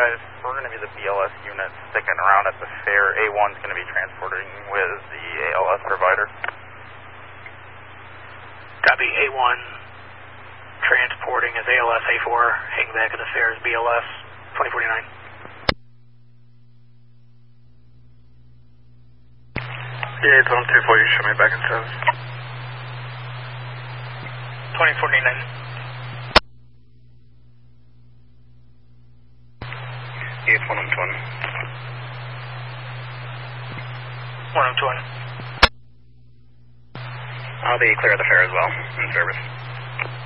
guys. We're going to be the BLS unit sticking around at the fair. A1's going to be transporting with the ALS provider. Copy. A1 transporting as ALS. A4 hanging back at the fair is BLS 2049. Yeah, it's on 2-4, you show me back in service. 2049. Yeah, it's 1 on 20. 1 on 20. I'll be clear of the fair as well, in service.